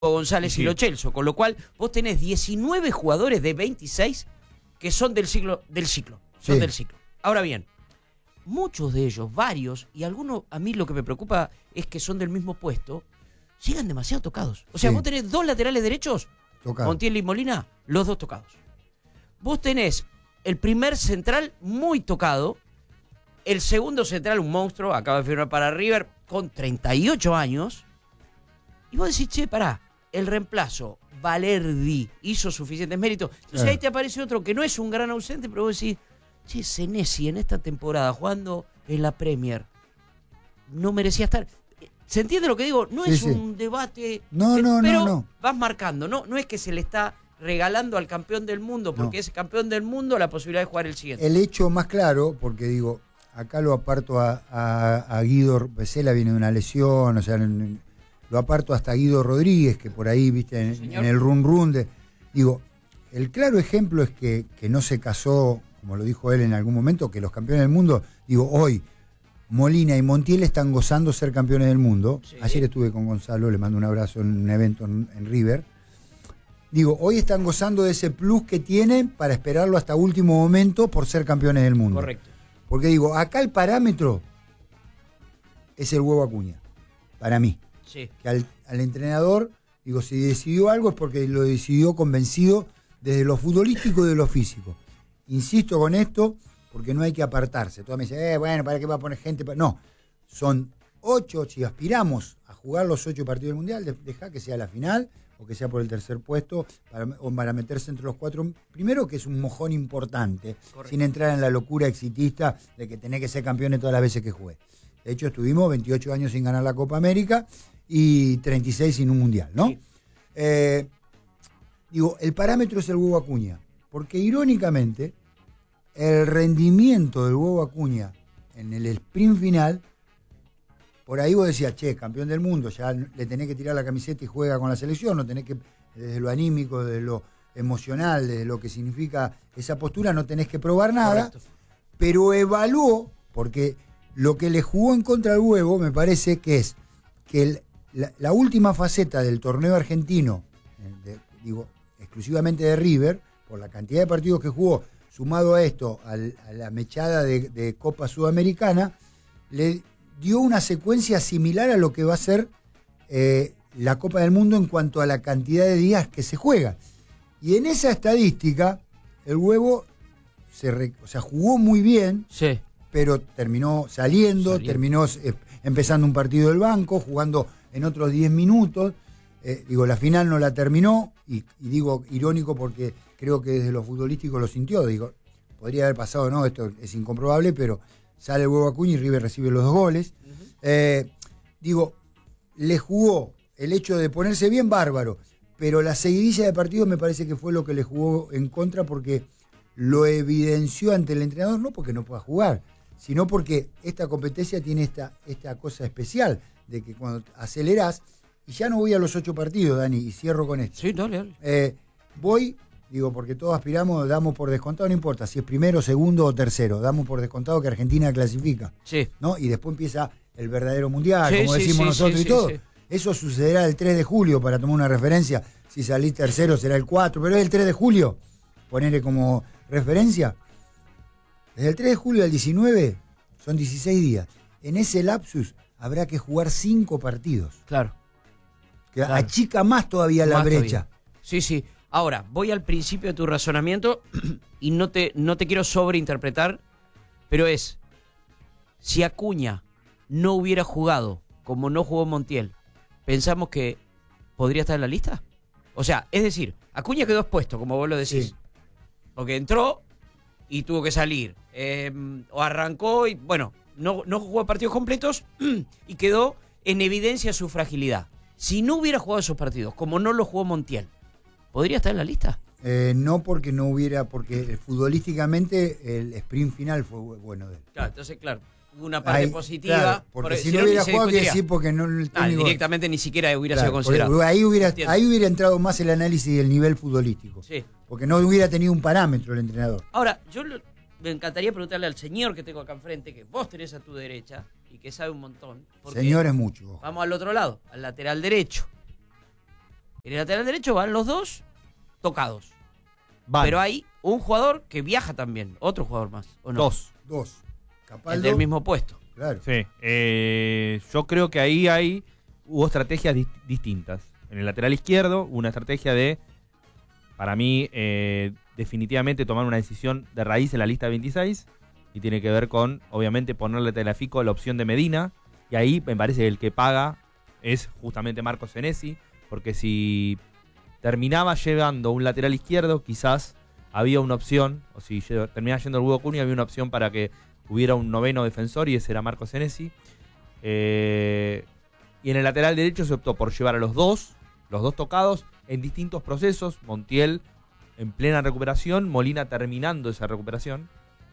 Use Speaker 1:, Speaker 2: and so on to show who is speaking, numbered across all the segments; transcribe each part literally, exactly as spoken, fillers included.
Speaker 1: González sí. y Lo Celso, con lo cual vos tenés diecinueve jugadores de veintiséis que son del ciclo, del ciclo, son
Speaker 2: Sí.
Speaker 1: del ciclo. Ahora bien, muchos de ellos, varios, y algunos, a mí lo que me preocupa es que son del mismo puesto, llegan demasiado tocados. O sea,
Speaker 2: Sí.
Speaker 1: vos tenés dos laterales derechos,
Speaker 2: Tocado.
Speaker 1: Montiel y Molina, los dos tocados. Vos tenés el primer central muy tocado, el segundo central, un monstruo, acaba de firmar para River, con treinta y ocho años, y vos decís, che, pará, el reemplazo, Valerdi, hizo suficientes méritos. Entonces
Speaker 2: Eh.
Speaker 1: ahí te aparece otro que no es un gran ausente, pero vos decís, che, Senesi en esta temporada jugando en la Premier no merecía estar. ¿Se entiende lo que digo? No
Speaker 2: Sí,
Speaker 1: es
Speaker 2: sí.
Speaker 1: un debate,
Speaker 2: No,
Speaker 1: que-
Speaker 2: no, no,
Speaker 1: pero
Speaker 2: no.
Speaker 1: vas marcando, no, no es que se le está regalando al campeón del mundo, porque
Speaker 2: No.
Speaker 1: es campeón del mundo la posibilidad de jugar el siguiente.
Speaker 2: El hecho más claro, porque digo, acá lo aparto a, a, a Guido Pesela, viene de una lesión, o sea, en- lo aparto hasta Guido Rodríguez, que por ahí, viste, en,
Speaker 1: Señor.
Speaker 2: en el run run de. Digo, el claro ejemplo es que, que no se casó, como lo dijo él en algún momento, que los campeones del mundo, digo, hoy Molina y Montiel están gozando ser campeones del mundo.
Speaker 1: Sí.
Speaker 2: Ayer estuve con Gonzalo, le mando un abrazo en un evento en, en River. Digo, hoy están gozando de ese plus que tienen para esperarlo hasta último momento por ser campeones del mundo.
Speaker 1: Correcto.
Speaker 2: Porque digo, acá el parámetro es el huevo Acuña, para mí.
Speaker 1: Sí.
Speaker 2: Que al, al entrenador, digo, si decidió algo es porque lo decidió convencido desde lo futbolístico y de lo físico. Insisto con esto, porque no hay que apartarse. Todos me dicen, eh, bueno, ¿para qué va a poner gente? No, son ocho, si aspiramos a jugar los ocho partidos del Mundial, de- deja que sea la final o que sea por el tercer puesto, para, o para meterse entre los cuatro. Primero, que es un mojón importante,
Speaker 1: Correcto.
Speaker 2: sin entrar en la locura exitista de que tenés que ser campeones todas las veces que juegue. De hecho, estuvimos veintiocho años sin ganar la Copa América y treinta y seis sin un Mundial, ¿no?
Speaker 1: Sí.
Speaker 2: Eh, digo, el parámetro es el huevo Acuña, porque irónicamente el rendimiento del huevo Acuña en el sprint final, por ahí vos decías, che, campeón del mundo, ya le tenés que tirar la camiseta y juega con la selección, no tenés que, desde lo anímico, desde lo emocional, desde lo que significa esa postura, no tenés que probar nada,
Speaker 1: Correcto.
Speaker 2: pero evaluó, porque lo que le jugó en contra al huevo me parece que es que el- la, la última faceta del torneo argentino, eh, de- digo, exclusivamente de River, por la cantidad de partidos que jugó, sumado a esto, al- a la mechada de, de Copa Sudamericana, le dio una secuencia similar a lo que va a ser eh, la Copa del Mundo en cuanto a la cantidad de días que se juega. Y en esa estadística, el huevo se re- o sea, jugó muy bien,
Speaker 1: Sí.
Speaker 2: pero terminó saliendo,
Speaker 1: Saliendo.
Speaker 2: terminó eh, empezando un partido del banco, jugando en otros diez minutos. Eh, digo, la final no la terminó, y, y digo irónico porque creo que desde lo futbolístico lo sintió. Digo, podría haber pasado, no, esto es incomprobable, pero sale el huevo Acuña y River recibe los dos goles.
Speaker 1: Uh-huh.
Speaker 2: Eh, digo, le jugó el hecho de ponerse bien bárbaro, pero la seguidilla de partidos me parece que fue lo que le jugó en contra, porque lo evidenció ante el entrenador, no porque no pueda jugar, sino porque esta competencia tiene esta, esta cosa especial, de que cuando acelerás, y ya no voy a los ocho partidos, Dani, y cierro con esto.
Speaker 1: Sí, dale, dale.
Speaker 2: Eh, voy, digo, porque todos aspiramos, damos por descontado, no importa si es primero, segundo o tercero, damos por descontado que Argentina clasifica,
Speaker 1: Sí.
Speaker 2: ¿no? Y después empieza el verdadero mundial,
Speaker 1: Sí,
Speaker 2: como
Speaker 1: sí,
Speaker 2: decimos
Speaker 1: sí,
Speaker 2: nosotros
Speaker 1: sí,
Speaker 2: y
Speaker 1: sí,
Speaker 2: todo.
Speaker 1: sí.
Speaker 2: Eso sucederá el tres de julio, para tomar una referencia. Si salís tercero será el cuatro, pero es el tres de julio, ponerle como referencia. Desde el tres de julio al diecinueve son dieciséis días. En ese lapsus habrá que jugar cinco partidos,
Speaker 1: Claro.
Speaker 2: que
Speaker 1: Claro.
Speaker 2: achica más todavía la
Speaker 1: Más
Speaker 2: brecha.
Speaker 1: todavía. Sí, sí. Ahora, voy al principio de tu razonamiento y no te, no te quiero sobreinterpretar, pero es, si Acuña no hubiera jugado como no jugó Montiel, ¿pensamos que podría estar en la lista? O sea, es decir, Acuña quedó expuesto, como vos lo decís,
Speaker 2: Sí.
Speaker 1: porque entró y tuvo que salir, eh, o arrancó y, bueno, no, no jugó partidos completos y quedó en evidencia su fragilidad. Si no hubiera jugado esos partidos, como no lo jugó Montiel, ¿podría estar en la lista?
Speaker 2: Eh, no porque no hubiera, porque futbolísticamente el sprint final fue bu- bueno de él.
Speaker 1: Claro, entonces, claro, hubo una parte
Speaker 2: Ahí,
Speaker 1: positiva.
Speaker 2: claro, porque
Speaker 1: por-
Speaker 2: si,
Speaker 1: no,
Speaker 2: no hubiera
Speaker 1: ni se
Speaker 2: jugado, quiere
Speaker 1: discutiría.
Speaker 2: decir porque no el
Speaker 1: Ah,
Speaker 2: técnico-
Speaker 1: directamente ni siquiera hubiera
Speaker 2: Claro,
Speaker 1: sido considerado.
Speaker 2: porque ahí hubiera,
Speaker 1: Entiendo.
Speaker 2: ahí hubiera entrado más el análisis del nivel futbolístico.
Speaker 1: Sí.
Speaker 2: Porque no hubiera tenido un parámetro el entrenador.
Speaker 1: Ahora, yo lo- me encantaría preguntarle al señor que tengo acá enfrente, que vos tenés a tu derecha y que sabe un montón. porque
Speaker 2: Señor es mucho. ojo.
Speaker 1: vamos al otro lado, al lateral derecho. En el lateral derecho van los dos tocados.
Speaker 3: Van.
Speaker 1: Pero hay un jugador que viaja también, otro jugador más, ¿o no?
Speaker 3: Dos.
Speaker 2: Dos.
Speaker 1: El
Speaker 2: Capaldo.
Speaker 1: del mismo puesto.
Speaker 2: Claro.
Speaker 3: Sí. Eh, yo creo que ahí hay, hubo estrategias di- distintas. En el lateral izquierdo, una estrategia de, para mí, eh, definitivamente tomar una decisión de raíz en la lista de veintiséis. Y tiene que ver con, obviamente, ponerle a Tagliafico la opción de Medina. Y ahí me parece que el que paga es justamente Marcos Senesi. Porque si terminaba llevando un lateral izquierdo, quizás había una opción, o si lle- terminaba yendo el Hugo Cunha, había una opción para que hubiera un noveno defensor y ese era Marcos Senesi. Eh, y en el lateral derecho se optó por llevar a los dos, los dos tocados, en distintos procesos. Montiel en plena recuperación, Molina terminando esa recuperación.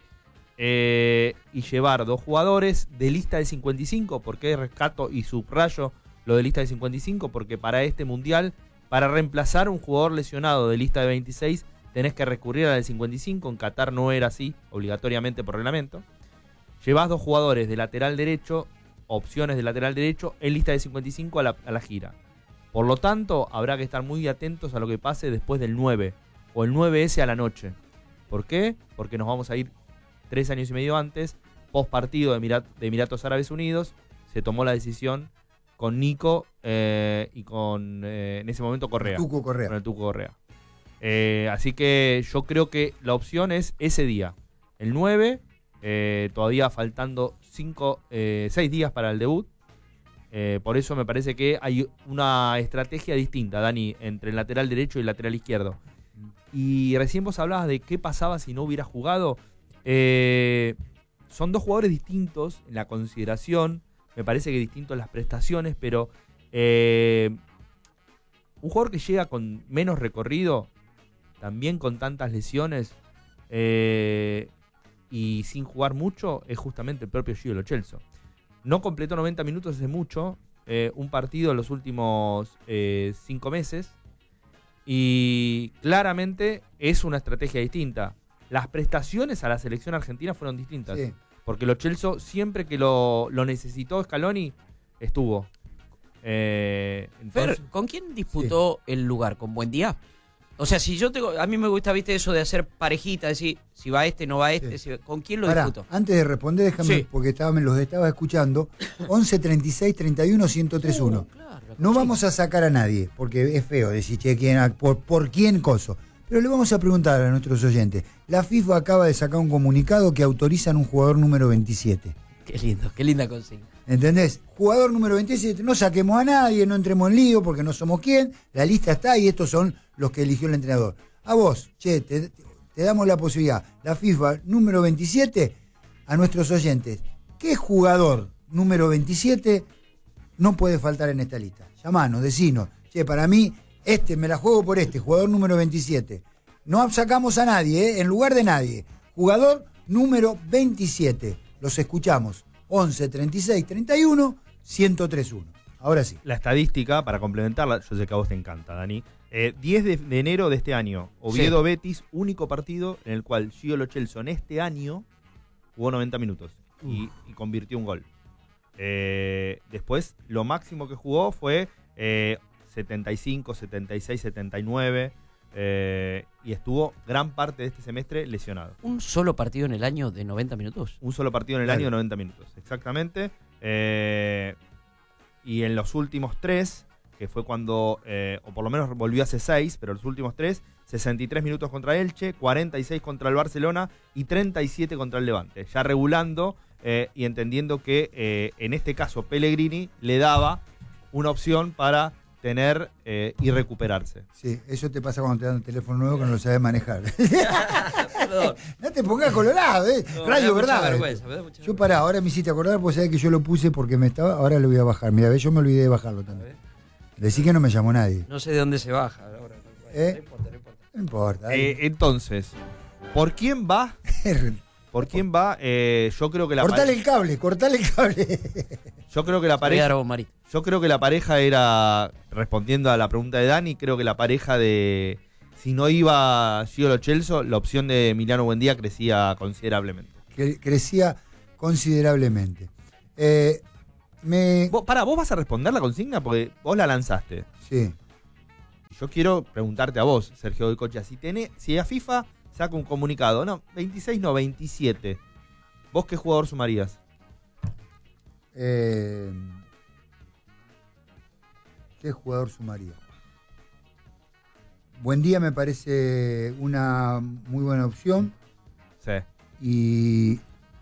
Speaker 3: Eh, y llevar dos jugadores de lista de cincuenta y cinco. ¿Por qué rescato y subrayo lo de lista de cincuenta y cinco? Porque para este mundial, para reemplazar un jugador lesionado de lista de veintiséis, tenés que recurrir a la de cincuenta y cinco. En Qatar no era así, obligatoriamente por reglamento. Llevás dos jugadores de lateral derecho, opciones de lateral derecho, en lista de cincuenta y cinco a la, a la gira. Por lo tanto, habrá que estar muy atentos a lo que pase después del nueve, o el nueve ese a la noche. ¿Por qué? Porque nos vamos a ir tres años y medio antes, post partido de, Emirat- de Emiratos Árabes Unidos, se tomó la decisión con Nico eh, y con, eh, en ese momento, Correa.
Speaker 2: Tuco Correa.
Speaker 3: Con el Tuco Correa. Eh, así que yo creo que la opción es ese día, el nueve, eh, todavía faltando cinco, eh, seis días para el debut. Eh, por eso me parece que hay una estrategia distinta, Dani, entre el lateral derecho y el lateral izquierdo. Y recién vos hablabas de qué pasaba si no hubiera jugado. Eh, son dos jugadores distintos en la consideración, me parece que distintos en las prestaciones, pero eh, un jugador que llega con menos recorrido, también con tantas lesiones eh, y sin jugar mucho, es justamente el propio Gio Lo Celso. No completó noventa minutos hace mucho, eh, un partido en los últimos eh, cinco meses, y claramente es una estrategia distinta. Las prestaciones a la selección argentina fueron distintas.
Speaker 2: Sí.
Speaker 3: Porque Lo Celso, siempre que lo, lo necesitó Scaloni, estuvo. Eh, entonces,
Speaker 1: Fer, ¿con quién disputó el lugar? ¿Con Buendía? O sea, si yo tengo. A mí me gusta, viste, eso de hacer parejita, decir, si va este, no va este.
Speaker 2: Sí.
Speaker 1: Si- ¿Con quién lo
Speaker 2: Pará,
Speaker 1: disputó?
Speaker 2: antes de responder, déjame,
Speaker 1: Sí.
Speaker 2: porque estaba, me los estaba escuchando. once treinta y seis treinta y uno ciento tres uno.
Speaker 1: Uh, claro, la
Speaker 2: No
Speaker 1: consigna.
Speaker 2: vamos a sacar a nadie, porque es feo decir, che, quién, por, por quién coso. Pero le vamos a preguntar a nuestros oyentes. La FIFA acaba de sacar un comunicado que autorizan un jugador número veintisiete.
Speaker 1: Qué lindo, qué linda consigna.
Speaker 2: ¿Entendés? Jugador número veintisiete, no saquemos a nadie, no entremos en lío porque no somos quién. La lista está y estos son los que eligió el entrenador. A vos, che, te, te damos la posibilidad. La FIFA número veintisiete, a nuestros oyentes. ¿Qué jugador número veintisiete no puede faltar en esta lista? Llamanos, decinos. Che, para mí, este me la juego por este, jugador número veintisiete. No sacamos a nadie, ¿eh? En lugar de nadie. Jugador número veintisiete. Los escuchamos. once treinta y seis treinta y uno ciento tres uno. Ahora sí.
Speaker 3: la estadística, para complementarla, yo sé que a vos te encanta, Dani. Eh, diez de, de enero de este año, Oviedo
Speaker 1: Sí.
Speaker 3: Betis, único partido en el cual Gio Lo Celso en este año jugó noventa minutos y, y convirtió un gol. Eh, después, lo máximo que jugó fue eh, setenta y cinco, setenta y seis, setenta y nueve eh, y estuvo gran parte de este semestre lesionado.
Speaker 1: Un solo partido en el año de noventa minutos.
Speaker 3: Un solo partido en el
Speaker 2: Claro.
Speaker 3: año de noventa minutos, exactamente. Eh, y en los últimos tres, que fue cuando, eh, o por lo menos volvió hace seis, pero los últimos tres, sesenta y tres minutos contra Elche, cuarenta y seis contra el Barcelona y treinta y siete contra el Levante. Ya regulando eh, y entendiendo que eh, en este caso Pellegrini le daba una opción para tener eh, y recuperarse.
Speaker 2: Sí, eso te pasa cuando te dan un teléfono nuevo que no lo sabes manejar.
Speaker 1: Perdón.
Speaker 2: No te pongas colorado, ¿eh?
Speaker 1: No, me
Speaker 2: Radio,
Speaker 1: da mucha
Speaker 2: ¿verdad?
Speaker 1: vergüenza, me da mucha
Speaker 2: Yo
Speaker 1: vergüenza.
Speaker 2: pará, ahora me hiciste acordar porque sabés que yo lo puse porque me estaba. Ahora lo voy a bajar. Mira, yo me olvidé de bajarlo
Speaker 1: A
Speaker 2: también.
Speaker 1: ver.
Speaker 2: Decí que no me llamó nadie.
Speaker 1: No sé de dónde se baja. Ahora,
Speaker 2: ¿Eh?
Speaker 1: no importa, no importa.
Speaker 2: No importa. dale.
Speaker 3: Eh, entonces, ¿por quién va? ¿Por quién va? Eh, yo creo que la
Speaker 2: cortale
Speaker 3: pare-
Speaker 2: el cable, cortale el cable.
Speaker 3: yo creo que la
Speaker 1: Te voy a dar
Speaker 3: pareja
Speaker 1: a vos, Marito.
Speaker 3: yo creo que la pareja era, respondiendo a la pregunta de Dani, creo que la pareja de si no iba Gio Lo Celso, la opción de Emiliano Buendía crecía considerablemente.
Speaker 2: Que crecía considerablemente. Eh, me.
Speaker 3: Vos, pará, ¿vos vas a responder la consigna? Porque vos la lanzaste.
Speaker 2: Sí.
Speaker 3: yo quiero preguntarte a vos, Sergio Goycochea, si tenés, si a FIFA saca un comunicado, no, veintiséis no, veintisiete, ¿vos qué jugador sumarías?
Speaker 2: Eh, ¿Qué jugador sumaría? Buen Día me parece una muy buena opción.
Speaker 3: Sí.
Speaker 2: Y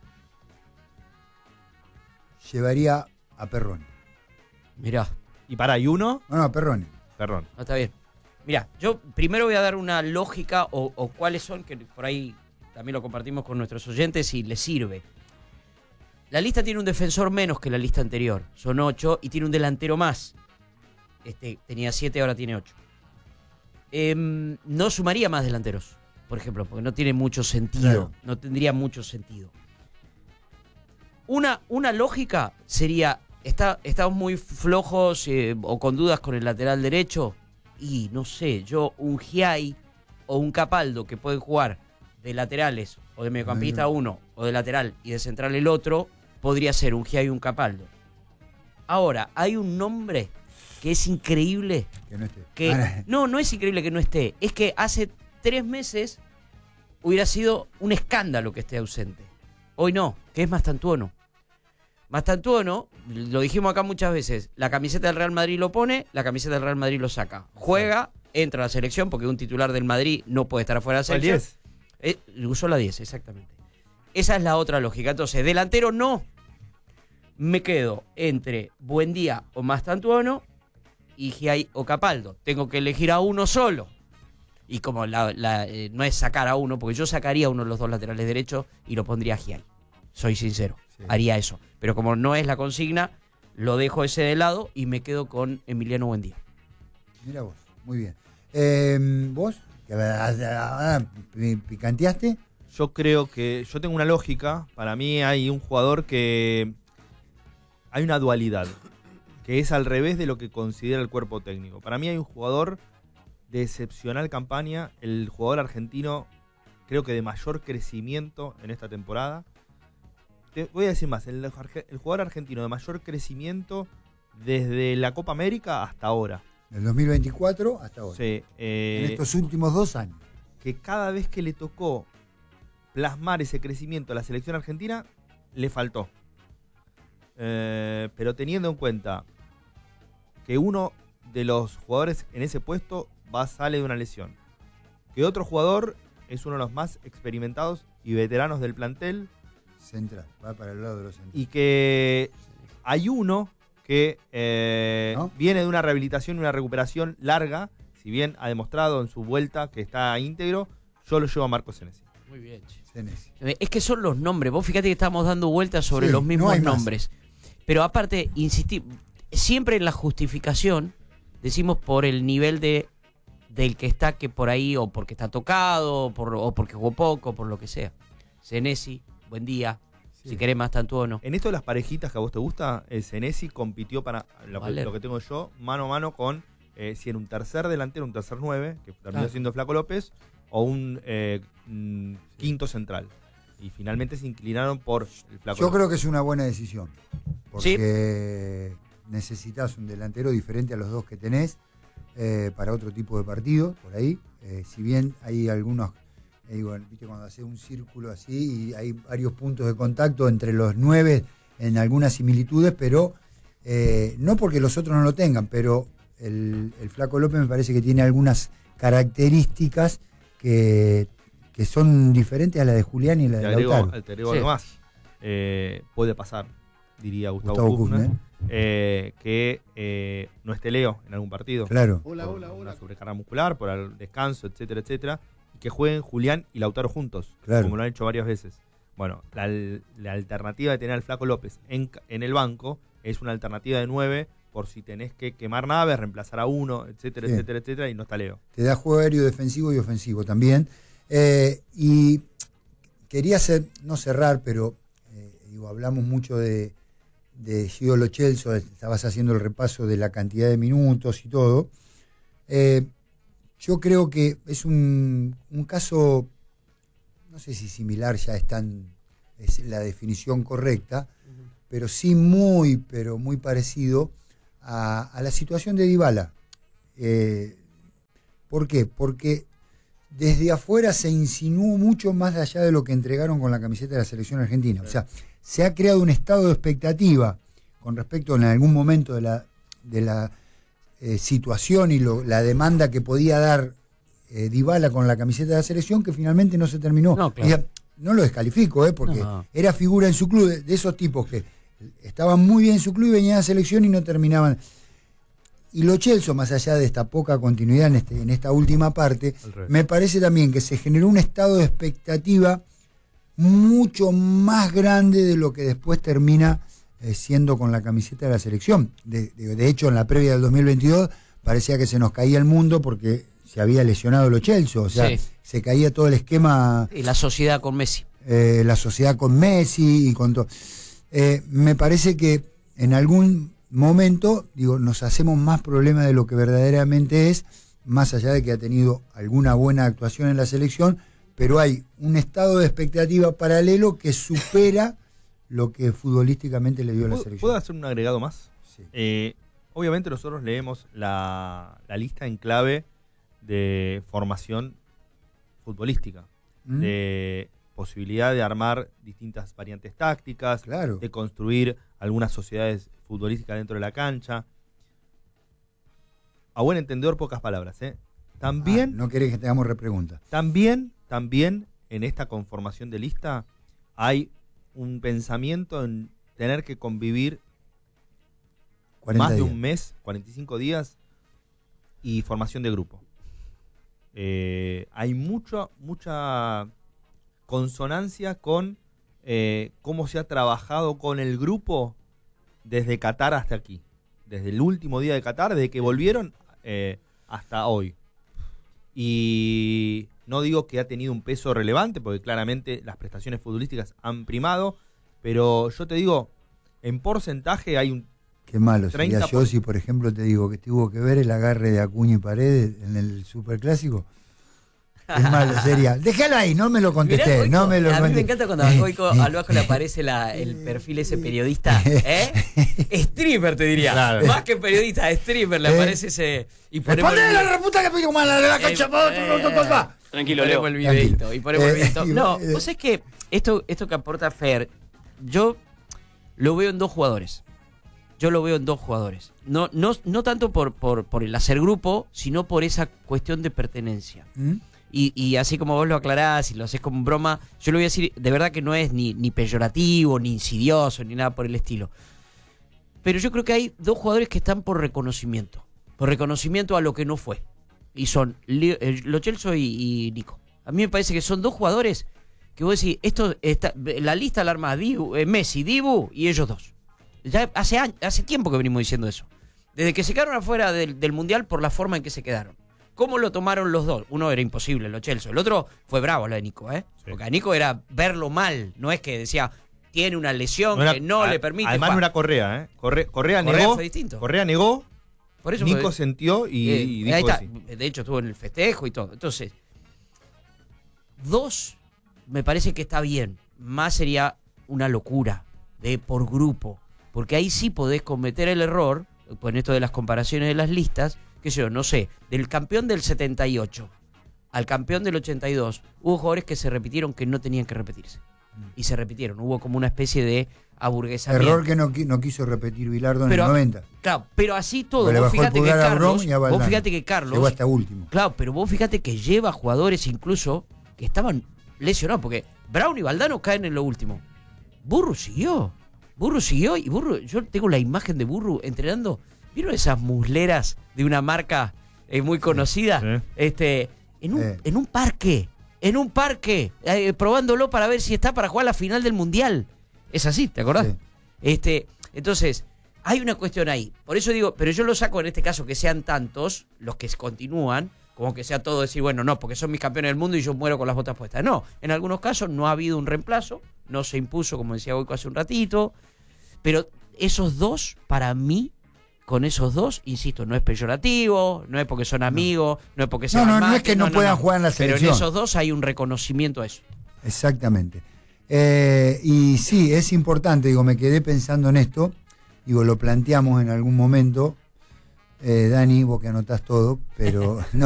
Speaker 2: llevaría a Perrone.
Speaker 1: Mirá.
Speaker 3: ¿Y para, y uno?
Speaker 2: No, no, a Perrone.
Speaker 3: Perdón.
Speaker 1: No, está bien. Mira, yo primero voy a dar una lógica o, o cuáles son, que por ahí también lo compartimos con nuestros oyentes y les sirve. La lista tiene un defensor menos que la lista anterior. Son ocho y tiene un delantero más. Este tenía siete, ahora tiene ocho. Eh, no sumaría más delanteros, por ejemplo, porque no tiene mucho sentido.
Speaker 2: Claro.
Speaker 1: No tendría mucho sentido. Una, una lógica sería, está, estamos muy flojos eh, o con dudas con el lateral derecho. Y no sé, yo un Giai o un Capaldo que pueden jugar de laterales o de mediocampista
Speaker 2: Ay, no.
Speaker 1: uno o de lateral y de central el otro, podría ser un Giai y un Capaldo. Ahora, hay un nombre que es increíble.
Speaker 2: Que no esté.
Speaker 1: Que,
Speaker 2: Ahora,
Speaker 1: no, no es increíble que no esté. Es que hace tres meses hubiera sido un escándalo que esté ausente. Hoy no, que es Mastantuono. Mastantuono, lo dijimos acá muchas veces, la camiseta del Real Madrid lo pone, la camiseta del Real Madrid lo saca. Juega, entra a la selección, porque un titular del Madrid no puede estar afuera de la
Speaker 3: ¿Cuál
Speaker 1: selección.
Speaker 3: diez?
Speaker 1: Eh, usó la diez, exactamente. Esa es la otra lógica. Entonces, delantero no. Me quedo entre Buendía o Mastantuono y Giai o Capaldo. Tengo que elegir a uno solo. Y como la, la, eh, no es sacar a uno, porque yo sacaría a uno de los dos laterales derechos y lo pondría a Giai. Soy sincero,
Speaker 2: sí.
Speaker 1: haría eso. Pero como no es la consigna, lo dejo ese de lado y me quedo con Emiliano Buendía.
Speaker 2: Mira vos, muy bien. Eh, ¿Vos? Que ahora picanteaste.
Speaker 3: Yo creo que, yo tengo una lógica, para mí hay un jugador que, hay una dualidad, que es al revés de lo que considera el cuerpo técnico. Para mí hay un jugador de excepcional campaña, el jugador argentino creo que de mayor crecimiento en esta temporada. Te voy a decir más, el, el jugador argentino de mayor crecimiento desde la Copa América hasta ahora.
Speaker 2: Del dos mil veinticuatro hasta ahora.
Speaker 3: Sí, eh,
Speaker 2: En estos últimos dos años.
Speaker 3: que cada vez que le tocó plasmar ese crecimiento a la selección argentina, le faltó. Eh, pero teniendo en cuenta que uno de los jugadores en ese puesto va sale de una lesión, que otro jugador es uno de los más experimentados y veteranos del plantel,
Speaker 2: Central, va para el lado de los centrales.
Speaker 3: y que hay uno que eh,
Speaker 2: ¿No?
Speaker 3: viene de una rehabilitación y una recuperación larga, si bien ha demostrado en su vuelta que está íntegro. Yo lo llevo a Marcos Senesi.
Speaker 1: Muy bien, che.
Speaker 2: Senesi.
Speaker 1: Es que son los nombres. Vos fíjate que estamos dando vueltas sobre
Speaker 2: Sí,
Speaker 1: los
Speaker 2: no
Speaker 1: mismos
Speaker 2: hay más.
Speaker 1: nombres. Pero aparte, insistí, siempre en la justificación decimos por el nivel de del que está que por ahí, o porque está tocado, o, por, o porque jugó poco, por lo que sea. Senesi, Buendía,
Speaker 2: Sí.
Speaker 1: si querés Mastantuono.
Speaker 3: En esto de las parejitas que a vos te gusta, el Senesi compitió para lo, que,
Speaker 1: Valer.
Speaker 3: lo que tengo yo, mano a mano con eh, si era un tercer delantero, un tercer nueve, que terminó
Speaker 1: Claro.
Speaker 3: siendo Flaco López, o un eh, mm, quinto central. Y finalmente se inclinaron por el Flaco
Speaker 2: Yo
Speaker 3: López.
Speaker 2: creo que es una buena decisión. Porque necesitas un delantero diferente a los dos que tenés eh, para otro tipo de partido, por ahí. Eh, si bien hay algunos, eh, digo, viste cuando haces un círculo así y hay varios puntos de contacto entre los nueve en algunas similitudes, pero eh, no porque los otros no lo tengan, pero el, el Flaco López me parece que tiene algunas características que, que son diferentes a la de Julián y la
Speaker 3: Te
Speaker 2: de
Speaker 3: agrego,
Speaker 2: Lautaro.
Speaker 3: te agrego
Speaker 1: Sí.
Speaker 3: algo más. Eh, puede pasar, diría Gustavo,
Speaker 2: Gustavo
Speaker 3: Kufner,
Speaker 2: Kufner.
Speaker 3: eh, que eh, no esté Leo en algún partido.
Speaker 2: Claro.
Speaker 3: por una sobrecarga muscular, por el descanso, etcétera, etcétera, y que jueguen Julián y Lautaro juntos,
Speaker 2: Claro.
Speaker 3: como lo han hecho varias veces. Bueno, la, la alternativa de tener al Flaco López en, en el banco es una alternativa de nueve por si tenés que quemar naves, reemplazar a uno, etcétera,
Speaker 2: Sí.
Speaker 3: etcétera, etcétera, y no está Leo.
Speaker 2: Te da juego aéreo defensivo y ofensivo también. Eh, y quería hacer, no cerrar, pero eh, digo, hablamos mucho de, de Gio Lo Celso, estabas haciendo el repaso de la cantidad de minutos y todo. Eh, yo creo que es un, un caso, no sé si similar ya es, tan, es la definición correcta, pero sí muy, pero muy parecido a, a la situación de Dybala. Eh, ¿Por qué? Porque desde afuera se insinuó mucho más allá de lo que entregaron con la camiseta de la selección argentina. O sea, se ha creado un estado de expectativa con respecto en algún momento de la, de la eh, situación y lo, la demanda que podía dar eh, Dybala con la camiseta de la selección, que finalmente no se terminó.
Speaker 1: No, claro.
Speaker 2: Y, no lo descalifico, eh, porque
Speaker 1: no.
Speaker 2: era figura en su club, de, de esos tipos que estaban muy bien en su club y venían a la selección y no terminaban. Y Lo Celso, más allá de esta poca continuidad en, este, en esta última parte, me parece también que se generó un estado de expectativa mucho más grande de lo que después termina eh, siendo con la camiseta de la selección. De, de, de hecho, en la previa del dos mil veintidós parecía que se nos caía el mundo porque se había lesionado Lo Celso, o sea, sí. se caía todo el esquema.
Speaker 1: Y la sociedad con Messi.
Speaker 2: Eh, la sociedad con Messi y con todo. Eh, me parece que en algún momento, digo, nos hacemos más problema de lo que verdaderamente es, más allá de que ha tenido alguna buena actuación en la selección, pero hay un estado de expectativa paralelo que supera lo que futbolísticamente le dio a la selección.
Speaker 3: ¿Puedo hacer un agregado más?
Speaker 2: Sí.
Speaker 3: Eh, obviamente nosotros leemos la, la lista en clave de formación futbolística, ¿Mm? de posibilidad de armar distintas variantes tácticas,
Speaker 2: claro.
Speaker 3: de construir algunas sociedades futbolísticas dentro de la cancha. A buen entendedor, pocas palabras, ¿eh? También...
Speaker 2: Ah, no querés que tengamos repreguntas.
Speaker 3: También, también en esta conformación de lista hay un pensamiento en tener que convivir más de un mes, cuarenta y cinco días, y formación de grupo. Eh, hay mucha, mucha consonancia con eh, cómo se ha trabajado con el grupo desde Qatar hasta aquí. Desde el último día de Qatar, desde que volvieron eh, hasta hoy. Y no digo que ha tenido un peso relevante, porque claramente las prestaciones futbolísticas han primado, pero yo te digo, en porcentaje hay un
Speaker 2: Qué malo
Speaker 3: treinta
Speaker 2: sería yo si, por ejemplo, te digo que tuvo que ver el agarre de Acuña y Paredes en el Superclásico. Qué malo sería. Déjalo ahí, no me lo contesté.
Speaker 1: Mirá,
Speaker 2: no me lo
Speaker 1: a mí
Speaker 2: contesté.
Speaker 1: me encanta cuando a Goico al bajo le aparece la, el perfil ese periodista. ¿Eh? Streamer, te diría. Claro. Más que periodista, streamer le aparece ese. Y ponemos
Speaker 2: el, la reputa que pidió mala de la cancha para
Speaker 1: Tranquilo, y ponemos el videito. Y ponemos el videito. No, vos sabés que esto, esto que aporta Fer, yo lo veo en dos jugadores. Yo lo veo en dos jugadores. No, no, no tanto por, por, por el hacer grupo, sino por esa cuestión de pertenencia. ¿Mm? Y, y así como vos lo aclarás y lo haces como broma, yo lo voy a decir, de verdad que no es ni, ni peyorativo, ni insidioso, ni nada por el estilo. Pero yo creo que hay dos jugadores que están por reconocimiento. Por reconocimiento a lo que no fue. Y son Lo Celso y, y Nico. A mí me parece que son dos jugadores que vos decís, esto está, la lista la arma Dibu, eh, Messi, Dibu y ellos dos. Ya hace años, hace tiempo que venimos diciendo eso. Desde que se quedaron afuera del, del Mundial por la forma en que se quedaron. ¿Cómo lo tomaron los dos? Uno era imposible, Lo Celso. El otro fue bravo, lo de Nico, ¿eh? Sí. Porque a Nico era verlo mal. No es que decía, tiene una lesión no era, que no a, le permite.
Speaker 3: Además no era Correa, ¿eh? Correa, Correa, Correa negó.
Speaker 1: Fue distinto.
Speaker 3: Correa negó.
Speaker 1: Por eso
Speaker 3: Nico
Speaker 1: fue,
Speaker 3: sintió y,
Speaker 1: eh,
Speaker 3: y dijo
Speaker 1: ahí está.
Speaker 3: Sí.
Speaker 1: De hecho, estuvo en el festejo y todo. Entonces, dos, me parece que está bien. Más sería una locura de por grupo. Porque ahí sí podés cometer el error, con esto de las comparaciones de las listas, qué sé yo, no sé, del campeón del setenta y ocho al campeón del ochenta y dos, hubo jugadores que se repitieron que no tenían que repetirse. Y se repitieron, hubo como una especie de aburguesamiento.
Speaker 2: Error que no, no quiso repetir Bilardo en
Speaker 1: pero,
Speaker 2: el noventa.
Speaker 1: Claro, pero así todo. Vos fíjate que Carlos, vos fíjate que Carlos
Speaker 2: llegó hasta último.
Speaker 1: Claro, pero vos fíjate que lleva jugadores incluso que estaban lesionados, porque Brown y Valdano caen en lo último. Burru siguió. Burru siguió y Burru, yo tengo la imagen de Burru entrenando. ¿Vieron esas musleras de una marca eh, muy conocida? Sí. Este, en un, eh. en un parque, en un parque, eh, probándolo para ver si está para jugar la final del Mundial. Es así, ¿te acordás? Sí. Este, entonces, hay una cuestión ahí. Por eso digo, pero yo lo saco en este caso que sean tantos los que continúan, como que sea todo decir, bueno, no, porque son mis campeones del mundo y yo muero con las botas puestas. No, en algunos casos no ha habido un reemplazo, no se impuso, como decía Goico hace un ratito, pero esos dos, para mí, con esos dos, insisto, no es peyorativo, no es porque son amigos, no, no es porque sean
Speaker 2: No, no,
Speaker 1: más,
Speaker 2: no es que no, no puedan no, jugar en la selección.
Speaker 1: Pero en esos dos hay un reconocimiento a eso.
Speaker 2: Exactamente. Eh, y sí, es importante, digo, me quedé pensando en esto, digo, lo planteamos en algún momento, eh, Dani, vos que anotás todo, pero no,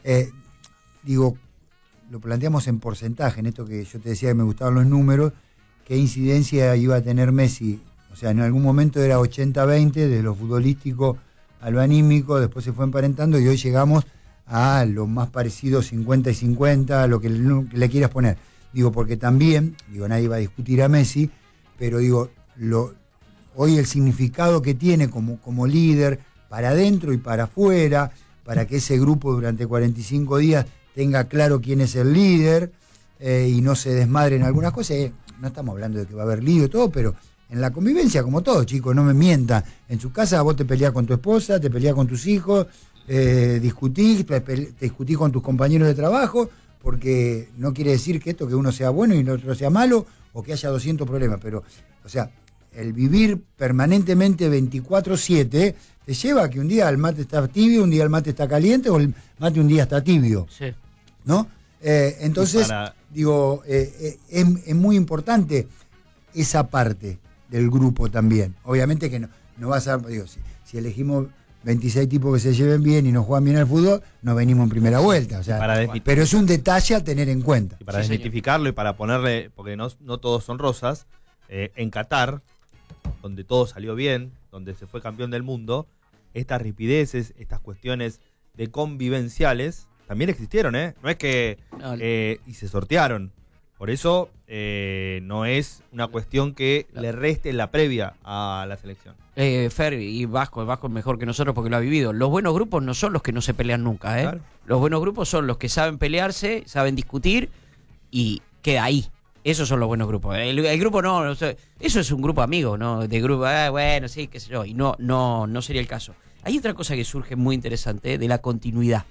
Speaker 2: Eh, digo, lo planteamos en porcentaje, en esto que yo te decía que me gustaban los números, qué incidencia iba a tener Messi. O sea, en algún momento era ochenta veinte, de lo futbolístico a lo anímico, después se fue emparentando y hoy llegamos a lo más parecido cincuenta y cincuenta, a lo que le, le quieras poner. Digo, porque también, digo, nadie va a discutir a Messi, pero digo, lo, hoy el significado que tiene como, como líder, para adentro y para afuera, para que ese grupo durante cuarenta y cinco días tenga claro quién es el líder eh, y no se desmadre en algunas cosas. Eh, no estamos hablando de que va a haber lío y todo, pero en la convivencia, como todo, chicos, no me mientan. En su casa vos te peleás con tu esposa, te peleás con tus hijos, eh, discutís, te, te discutís con tus compañeros de trabajo, porque no quiere decir que esto, que uno sea bueno y el otro sea malo, o que haya doscientos problemas, pero, o sea, el vivir permanentemente veinticuatro siete te lleva a que un día el mate está tibio, un día el mate está caliente, o el mate un día está tibio.
Speaker 1: Sí.
Speaker 2: ¿No? Eh, entonces, para... digo, eh, eh, es, es muy importante esa parte del grupo también. Obviamente que no, no vas a... Digo, si, si elegimos veintiséis tipos que se lleven bien y no juegan bien al fútbol, no venimos en primera vuelta. O sea, pero es un detalle a tener en cuenta.
Speaker 3: Y para sí, desmitificarlo y para ponerle, porque no, no todos son rosas, eh, en Qatar, donde todo salió bien, donde se fue campeón del mundo, estas ripideces, estas cuestiones de convivenciales también existieron, ¿eh? No es que... Eh, y se sortearon. Por eso eh, no es una cuestión que le reste la previa a la selección.
Speaker 1: Eh, Fer y Vasco, Vasco es mejor que nosotros porque lo ha vivido. Los buenos grupos no son los que no se pelean nunca, ¿eh? Claro. Los buenos grupos son los que saben pelearse, saben discutir y queda ahí. Esos son los buenos grupos. El, el grupo no, no, eso es un grupo amigo, ¿no? De grupo, eh, bueno, sí, qué sé yo. Y no, no, no sería el caso. Hay otra cosa que surge muy interesante, ¿eh? De la continuidad.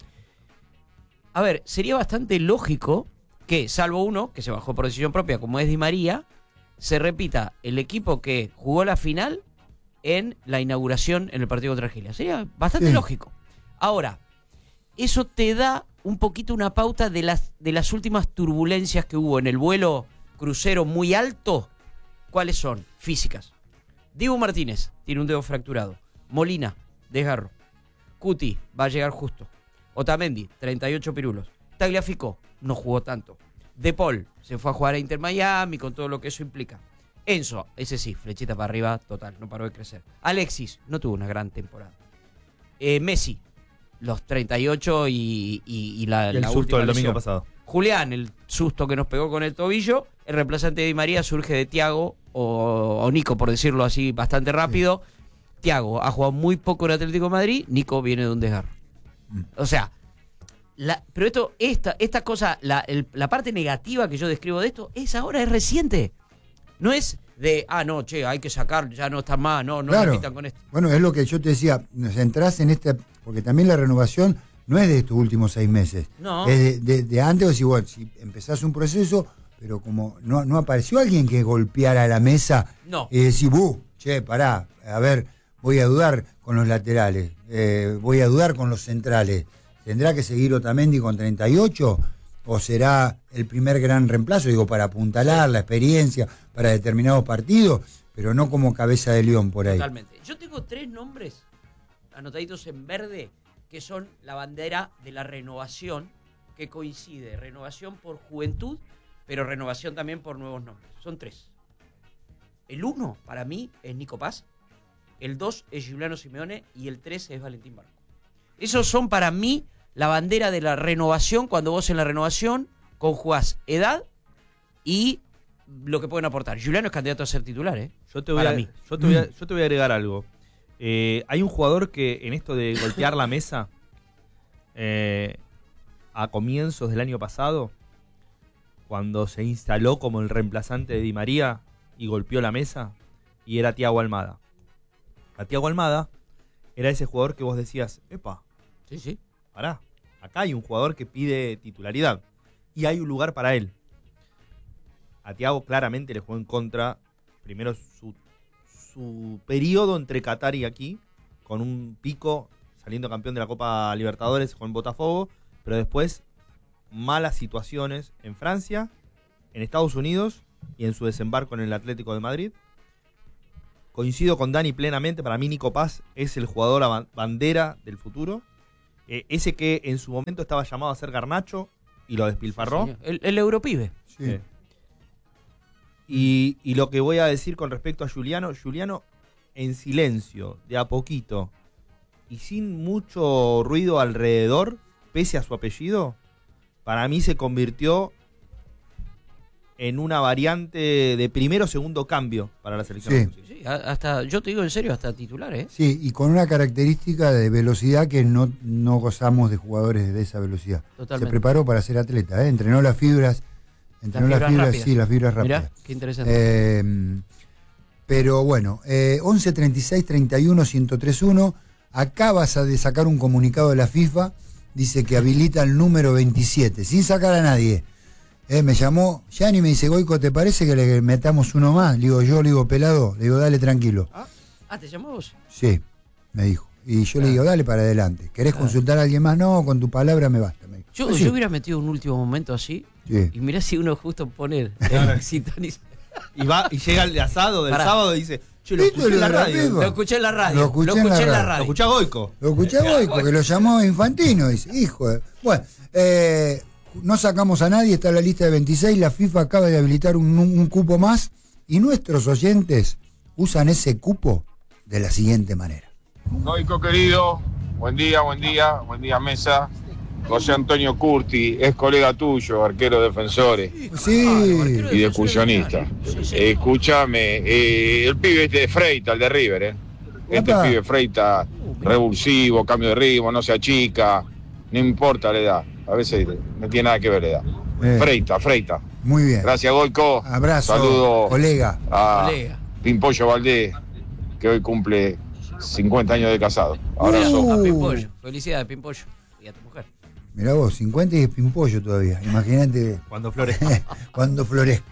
Speaker 1: A ver, sería bastante lógico que, salvo uno, que se bajó por decisión propia, como es Di María, se repita el equipo que jugó la final en la inauguración en el partido contra Argelia. Sería bastante sí. lógico. Ahora, eso te da un poquito una pauta de las, de las últimas turbulencias que hubo en el vuelo crucero muy alto. ¿Cuáles son? Físicas. Dibu Martínez tiene un dedo fracturado. Molina, desgarro. Cuti va a llegar justo. Otamendi, treinta y ocho pirulos. Tagliafico no jugó tanto. De Paul se fue a jugar a Inter Miami con todo lo que eso implica. Enzo, ese sí, flechita para arriba, total, no paró de crecer. Alexis no tuvo una gran temporada. Eh, Messi, los treinta y ocho y, y, y la,
Speaker 3: el
Speaker 1: la
Speaker 3: susto del domingo
Speaker 1: lesión.
Speaker 3: pasado.
Speaker 1: Julián, el susto que nos pegó con el tobillo. El reemplazante de Di María surge de Thiago o, o Nico, por decirlo así, bastante rápido. Sí. Thiago ha jugado muy poco en Atlético de Madrid. Nico viene de un desgarro. Mm. O sea, la, pero esto, esta, esta cosa, la, el, la parte negativa que yo describo de esto, es ahora, es reciente. No es de, ah, no, che, hay que sacar, ya no está más, no, no
Speaker 2: claro.
Speaker 1: me quitan con esto.
Speaker 2: Bueno, es lo que yo te decía, nos entras en este, porque también la renovación no es de estos últimos seis meses.
Speaker 1: No.
Speaker 2: Es de, de, de antes, o si, bueno, si empezás un proceso, pero como no, no apareció alguien que golpeara la mesa
Speaker 1: no.
Speaker 2: y decir, buh, che, pará, a ver, voy a dudar con los laterales, eh, voy a dudar con los centrales. ¿Tendrá que seguir Otamendi con treinta y ocho? ¿O será el primer gran reemplazo? Digo, para apuntalar la experiencia para determinados partidos, pero no como cabeza de león por ahí.
Speaker 1: Totalmente. Yo tengo tres nombres anotaditos en verde que son la bandera de la renovación, que coincide. Renovación por juventud, pero renovación también por nuevos nombres. Son tres. El uno, para mí, es Nico Paz. El dos es Giuliano Simeone. Y el tres es Valentín Barco. Esos son para mí la bandera de la renovación, cuando vos en la renovación conjugás edad y lo que pueden aportar. Giuliano es candidato a ser titular, ¿eh?
Speaker 3: Yo te voy,
Speaker 1: para
Speaker 3: a,
Speaker 1: mí.
Speaker 3: Yo te voy, a, yo te voy a agregar algo. Eh, hay un jugador que en esto de golpear la mesa, eh, a comienzos del año pasado, cuando se instaló como el reemplazante de Di María y golpeó la mesa, y era Thiago Almada. A Thiago Almada era ese jugador que vos decías, epa,
Speaker 1: sí, sí.
Speaker 3: pará, acá hay un jugador que pide titularidad y hay un lugar para él. A Thiago claramente le jugó en contra, primero su, su periodo entre Qatar y aquí, con un pico saliendo campeón de la Copa Libertadores con Botafogo, pero después malas situaciones en Francia, en Estados Unidos y en su desembarco en el Atlético de Madrid. Coincido con Dani plenamente, para mí Nico Paz es el jugador bandera del futuro. Eh, ese que en su momento estaba llamado a ser Garnacho y lo despilfarró.
Speaker 1: Sí, el, el Europibe.
Speaker 2: Sí.
Speaker 3: Eh, y, y lo que voy a decir con respecto a Juliano, Juliano en silencio, de a poquito, y sin mucho ruido alrededor, pese a su apellido, para mí se convirtió en una variante de primero o segundo cambio para la selección.
Speaker 2: Sí.
Speaker 3: argentina.
Speaker 1: Sí, a- hasta, yo te digo en serio, hasta titular, ¿eh?
Speaker 2: Sí, y con una característica de velocidad que no, no gozamos de jugadores de esa velocidad.
Speaker 1: Totalmente.
Speaker 2: Se preparó para ser atleta, ¿eh? Entrenó las fibras, entrenó
Speaker 1: Las
Speaker 2: las
Speaker 1: fibras
Speaker 2: fibras,
Speaker 1: rápidas.
Speaker 2: sí, las fibras rápidas.
Speaker 1: Mirá, qué interesante.
Speaker 2: Eh, pero bueno, eh, once treinta y seis treinta y uno ciento tres uno, acabas de sacar un comunicado de la FIFA, dice que habilita el número veintisiete, sin sacar a nadie. Eh, me llamó Gianni y me dice, Goico, ¿te parece que le metamos uno más? Le digo, yo le digo, pelado, le digo, dale tranquilo.
Speaker 1: Ah, ¿te llamó vos?
Speaker 2: Sí, me dijo. Y yo le digo, dale para adelante. ¿Querés
Speaker 1: Claro.
Speaker 2: consultar a alguien más? No, con tu palabra me basta. Me dijo.
Speaker 1: Yo,
Speaker 2: Pues sí,
Speaker 1: yo hubiera metido un último momento así,
Speaker 2: sí.
Speaker 1: y mirá si uno justo pone
Speaker 3: Claro.
Speaker 1: el sintoniza.
Speaker 3: Y va y llega el asado del
Speaker 1: Pará.
Speaker 3: sábado y dice, che, lo
Speaker 2: ¿Viste
Speaker 3: escuché en la
Speaker 2: lo de la
Speaker 3: radio.
Speaker 2: FIFA?
Speaker 1: Lo escuché en la radio.
Speaker 2: Lo escuché en la
Speaker 1: en la
Speaker 2: radio.
Speaker 3: Lo
Speaker 1: radio.
Speaker 3: escuché a Goico.
Speaker 2: Lo escuché a Goico, que lo llamó Infantino. Dice, hijo de... Bueno, eh, no sacamos a nadie, está en la lista de veintiséis. La FIFA acaba de habilitar un, un cupo más. Y nuestros oyentes usan ese cupo de la siguiente manera.
Speaker 4: Goico querido, buen día, buen día, buen día mesa. José Antonio Curti, es colega tuyo, arquero defensores
Speaker 2: Sí,
Speaker 4: y de excursionista.
Speaker 1: Sí, sí.
Speaker 4: Eh, escúchame, eh, el pibe este de Freita, el de River, ¿eh? Este
Speaker 2: Apa.
Speaker 4: pibe Freita, revulsivo, cambio de ritmo, no se achica, no importa la edad. A veces no tiene nada que ver la edad.
Speaker 2: Eh.
Speaker 4: Freita, Freita.
Speaker 2: muy bien.
Speaker 4: Gracias, Goico.
Speaker 2: Abrazo,
Speaker 4: Saludo
Speaker 2: colega.
Speaker 4: a
Speaker 1: Colega.
Speaker 4: Pimpollo Valdés, que hoy cumple cincuenta años de casado. Abrazo.
Speaker 2: Uh.
Speaker 1: A Pimpollo. Felicidades, Pimpollo. Y a tu mujer.
Speaker 2: Mirá vos, cincuenta y es pimpollo todavía. Imagínate
Speaker 3: Cuando Flores.
Speaker 2: cuando florezca.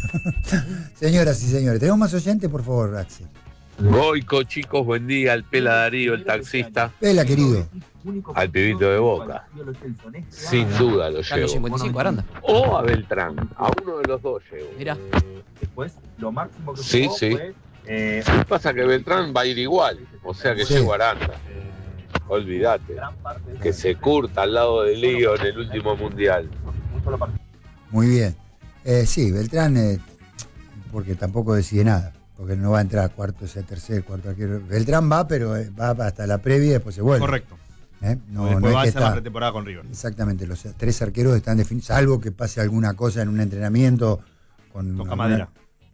Speaker 2: Señoras y señores, ¿tenemos más oyentes, por favor, Axel?
Speaker 5: Goico, chicos, buen día. Al Pela Darío, el taxista,
Speaker 2: Vela, querido.
Speaker 5: al pibito de Boca. Sin duda lo
Speaker 1: Ya los
Speaker 5: llevo.
Speaker 1: cincuenta y cinco, Aranda.
Speaker 5: O a Beltrán. A uno de los dos llevo.
Speaker 1: Mirá.
Speaker 6: Después, lo máximo que
Speaker 5: Sí,
Speaker 6: jugó
Speaker 5: sí.
Speaker 6: fue, eh,
Speaker 5: Lo que pasa es que Beltrán va a ir igual. O sea que
Speaker 2: Sí.
Speaker 5: llevo a Aranda. Olvídate.
Speaker 6: gran parte de
Speaker 5: Que se curta al lado de Lío en el último mundial.
Speaker 6: un solo partido.
Speaker 2: Muy bien. Eh, sí, Beltrán, eh, porque tampoco decide nada, porque no va a entrar a cuarto, o sea, tercer, cuarto arquero. Beltrán va, pero eh, va hasta la previa y después se vuelve.
Speaker 3: Correcto.
Speaker 2: ¿Eh? No,
Speaker 3: Después
Speaker 2: no es
Speaker 3: va a
Speaker 2: que
Speaker 3: hacer la
Speaker 2: está.
Speaker 3: pretemporada con River.
Speaker 2: Exactamente, los tres arqueros están definidos, salvo que pase alguna cosa en un entrenamiento con
Speaker 3: Toca
Speaker 2: alguna-
Speaker 3: madera.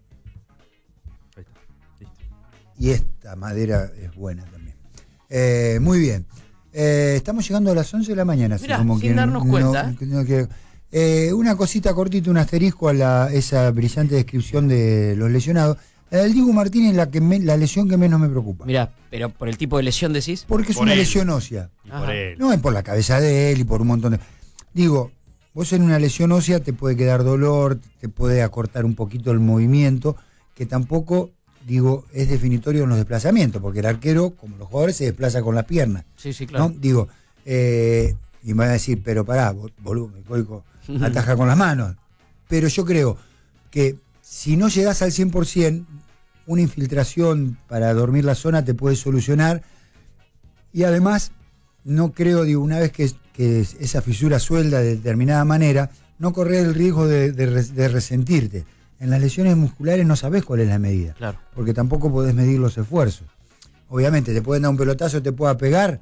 Speaker 3: Ahí está. Listo.
Speaker 2: Y esta madera es buena también. Eh, muy bien. Eh, estamos llegando a las once de la mañana. así
Speaker 1: Mirá,
Speaker 2: como
Speaker 1: sin
Speaker 2: que
Speaker 1: darnos
Speaker 2: no-
Speaker 1: cuenta.
Speaker 2: no quiero- Eh, una cosita cortita, un asterisco a la, esa brillante descripción de los lesionados. La del Dibu Martínez, la, que me- la lesión que menos me preocupa.
Speaker 1: Mirá, pero por el tipo de lesión decís.
Speaker 2: Porque es
Speaker 3: Por
Speaker 2: una
Speaker 3: él.
Speaker 2: lesión ósea.
Speaker 3: Y
Speaker 1: Ajá.
Speaker 3: por él.
Speaker 2: No es por la cabeza de él y por un montón de... Digo, vos en una lesión ósea te puede quedar dolor, te puede acortar un poquito el movimiento, que tampoco, digo, es definitorio en los desplazamientos, porque el arquero, como los jugadores, se desplaza con las piernas.
Speaker 1: Sí, sí,
Speaker 2: ¿No?
Speaker 1: claro.
Speaker 2: Digo, eh, y me van a decir, pero pará, bol- boludo, Goico, ataja con las manos. Pero yo creo que si no llegás al cien por ciento, una infiltración para dormir la zona te puede solucionar. Y además, no creo, digo, una vez que, que esa fisura suelda de determinada manera, no correr el riesgo de, de res- de resentirte. En las lesiones musculares no sabés cuál es la medida,
Speaker 1: Claro.
Speaker 2: porque tampoco podés medir los esfuerzos. Obviamente, te pueden dar un pelotazo, te pueda pegar,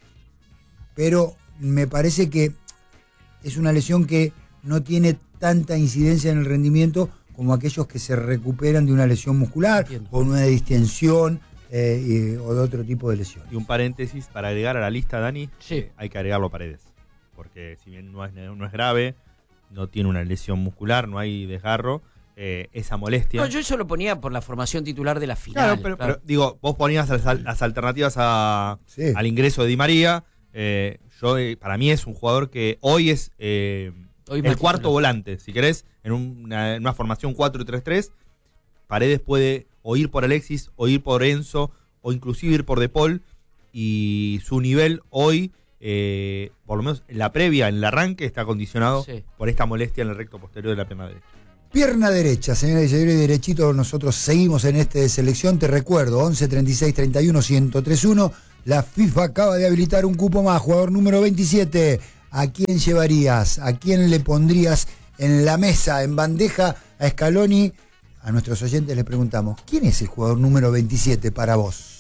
Speaker 2: pero me parece que es una lesión que no tiene tanta incidencia en el rendimiento como aquellos que se recuperan de una lesión muscular
Speaker 1: Entiendo.
Speaker 2: o una distensión eh, y- o de otro tipo de lesión.
Speaker 3: Y un paréntesis para agregar a la lista, Dani,
Speaker 1: Sí.
Speaker 3: eh, hay que agregarlo a Paredes. Porque si bien no es, no es grave, no tiene una lesión muscular, no hay desgarro, eh, esa molestia.
Speaker 1: No, yo eso lo ponía por la formación titular de la final.
Speaker 3: Claro, pero, pero, digo, vos ponías las, las alternativas a,
Speaker 2: Sí.
Speaker 3: al ingreso de Di María. eh, yo eh, Para mí es un jugador que hoy es eh,
Speaker 1: Hoy
Speaker 3: el
Speaker 1: más
Speaker 3: cuarto
Speaker 1: titular.
Speaker 3: volante. Si querés, en una, en una formación cuatro tres tres, Paredes puede o ir por Alexis, o ir por Enzo, o inclusive ir por De Paul. Y su nivel hoy, eh, por lo menos en la previa, en el arranque, está condicionado
Speaker 1: Sí.
Speaker 3: por esta molestia en el recto posterior de la pierna derecha.
Speaker 2: Pierna derecha, señoras y señores, derechito, nosotros seguimos en este de selección. Te recuerdo, once treinta y seis treinta y uno ciento tres uno. La FIFA acaba de habilitar un cupo más, jugador número veintisiete. ¿A quién llevarías? ¿A quién le pondrías en la mesa, en bandeja a Scaloni? A nuestros oyentes les preguntamos, ¿quién es el jugador número veintisiete para vos?